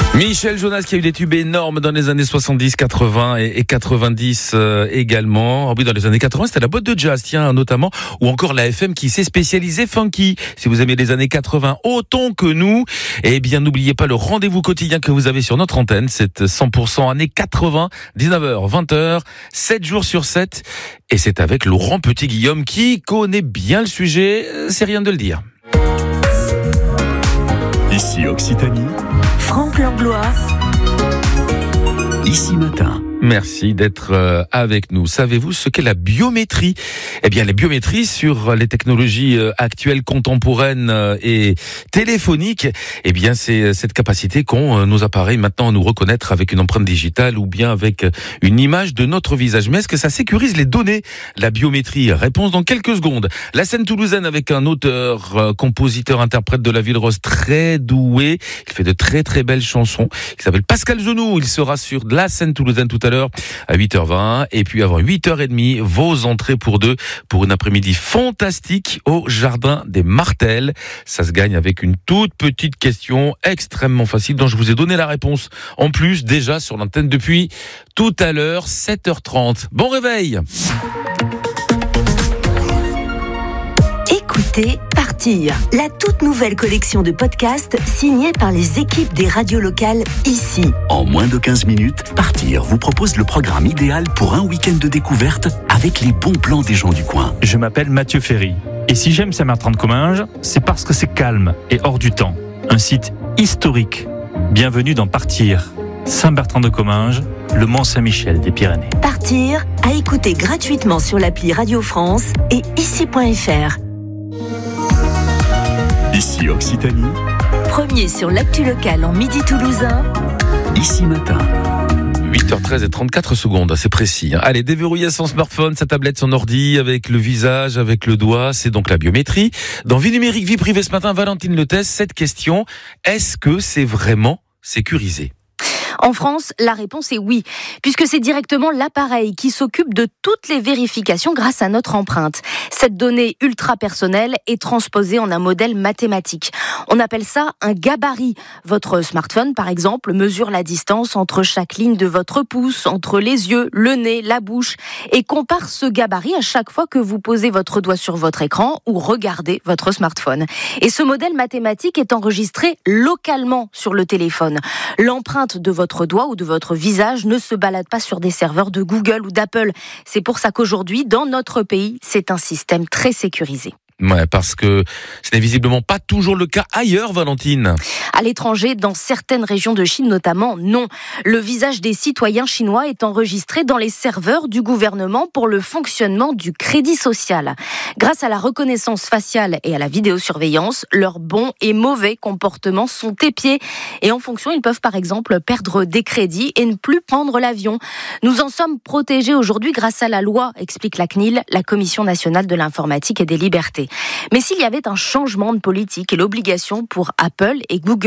Michel Jonas qui a eu des tubes énormes dans les années 70, 80 et 90 également. Oui, dans les années 80, c'était la boîte de jazz, tiens, notamment, ou encore la FM qui s'est spécialisée funky. Si vous aimez les années 80 autant que nous, eh bien, n'oubliez pas le rendez-vous quotidien que vous avez sur notre antenne. C'est 100% années 80, 19h, 20h, 7 jours sur 7. Et c'est avec Laurent Petit-Guillaume qui connaît bien le sujet. C'est rien de le dire. Ici Occitanie, Franck Langlois, Ici Matin. Merci d'être avec nous. Savez-vous ce qu'est la biométrie ? Eh bien, les biométries sur les technologies actuelles, contemporaines et téléphoniques, eh bien, c'est cette capacité qu'ont nos appareils maintenant à nous reconnaître avec une empreinte digitale ou bien avec une image de notre visage. Mais est-ce que ça sécurise les données ? La biométrie, réponse dans quelques secondes. La scène toulousaine avec un auteur, compositeur, interprète de la Ville Rose très doué. Il fait de très très belles chansons. Il s'appelle Pascal Genou. Il sera sur la scène toulousaine tout à l'heure à 8h20 et puis avant 8h30 vos entrées pour deux pour une après-midi fantastique au Jardin des Martels. Ça se gagne avec une toute petite question extrêmement facile dont je vous ai donné la réponse en plus déjà sur l'antenne depuis tout à l'heure 7h30. Bon réveil. Écoutez Partir, la toute nouvelle collection de podcasts signée par les équipes des radios locales ici. En moins de 15 minutes, Partir vous propose le programme idéal pour un week-end de découverte avec les bons plans des gens du coin. Je m'appelle Mathieu Ferry. Et si j'aime Saint-Bertrand-de-Comminges, c'est parce que c'est calme et hors du temps. Un site historique. Bienvenue dans Partir. Saint-Bertrand-de-Comminges, le Mont-Saint-Michel des Pyrénées. Partir, à écouter gratuitement sur l'appli Radio France et ici.fr. Ici Occitanie, Premier sur l'actu locale en midi toulousain. Ici Matin. 8h13 et 34 secondes, c'est précis. Allez, déverrouiller son smartphone, sa tablette, son ordi, avec le visage, avec le doigt, c'est donc la biométrie. Dans Vie numérique, vie privée ce matin, Valentine Letès, cette question, est-ce que c'est vraiment sécurisé ? En France, la réponse est oui, puisque c'est directement l'appareil qui s'occupe de toutes les vérifications grâce à notre empreinte. Cette donnée ultra personnelle est transposée en un modèle mathématique. On appelle ça un gabarit. Votre smartphone, par exemple, mesure la distance entre chaque ligne de votre pouce, entre les yeux, le nez, la bouche, et compare ce gabarit à chaque fois que vous posez votre doigt sur votre écran ou regardez votre smartphone. Et ce modèle mathématique est enregistré localement sur le téléphone. L'empreinte de votre doigt ou de votre visage ne se balade pas sur des serveurs de Google ou d'Apple. C'est pour ça qu'aujourd'hui, dans notre pays, c'est un système très sécurisé. Ouais, parce que ce n'est visiblement pas toujours le cas ailleurs, Valentine. À l'étranger, dans certaines régions de Chine notamment, non. Le visage des citoyens chinois est enregistré dans les serveurs du gouvernement pour le fonctionnement du crédit social. Grâce à la reconnaissance faciale et à la vidéosurveillance, leurs bons et mauvais comportements sont épiés. Et en fonction, ils peuvent par exemple perdre des crédits et ne plus prendre l'avion. Nous en sommes protégés aujourd'hui grâce à la loi, explique la CNIL, la Commission nationale de l'informatique et des libertés. Mais s'il y avait un changement de politique et l'obligation pour Apple et Google